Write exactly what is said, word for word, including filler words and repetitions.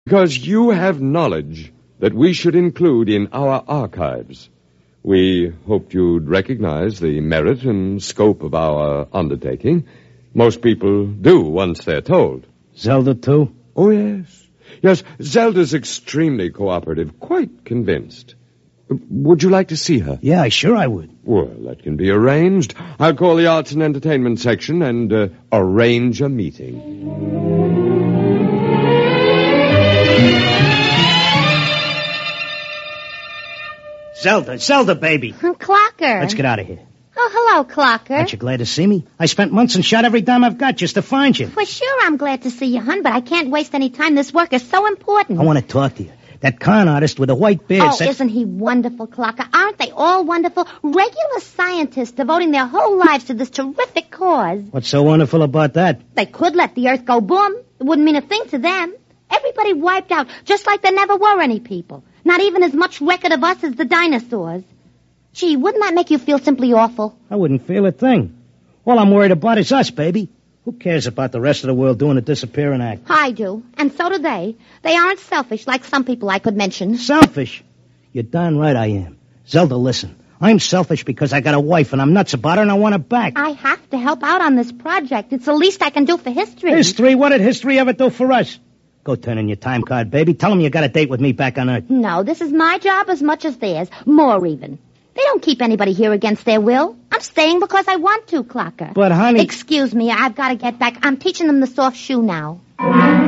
Because you have knowledge that we should include in our archives. We hoped you'd recognize the merit and scope of our undertaking. Most people do once they're told. Zelda, too? Oh, yes. Yes, Zelda's extremely cooperative, quite convinced. Would you like to see her? Yeah, sure I would. Well, that can be arranged. I'll call the Arts and Entertainment section and uh, arrange a meeting. Zelda, Zelda, baby. Clocker. Let's get out of here. Oh, hello, Clocker. Aren't you glad to see me? I spent months and shot every dime I've got just to find you. For sure I'm glad to see you, hon, but I can't waste any time. This work is so important. I want to talk to you. That con artist with the white beard Oh, said... isn't he wonderful, Clocker? Aren't they all wonderful? Regular scientists devoting their whole lives to this terrific cause. What's so wonderful about that? They could let the Earth go boom. It wouldn't mean a thing to them. Everybody wiped out, just like there never were any people. Not even as much record of us as the dinosaurs. Gee, wouldn't that make you feel simply awful? I wouldn't feel a thing. All I'm worried about is us, baby. Who cares about the rest of the world doing a disappearing act? I do, and so do they. They aren't selfish like some people I could mention. Selfish? You're darn right I am. Zelda, listen. I'm selfish because I got a wife and I'm nuts about her and I want her back. I have to help out on this project. It's the least I can do for history. History? What did history ever do for us? Go turn in your time card, baby. Tell them you got a date with me back on Earth. No, this is my job as much as theirs. More even. They don't keep anybody here against their will. I'm staying because I want to, Clocker. But, honey... Excuse me, I've got to get back. I'm teaching them the soft shoe now.